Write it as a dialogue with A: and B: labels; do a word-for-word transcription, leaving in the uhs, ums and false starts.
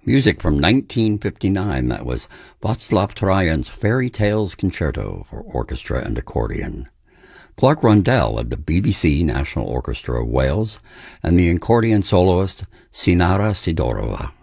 A: Music from nineteen fifty-nine, that was Václav Trajan's Fairy Tales Concerto for orchestra and accordion. Clark Rundell of the B B C National Orchestra of Wales, and the accordion soloist Sinara Sidorova.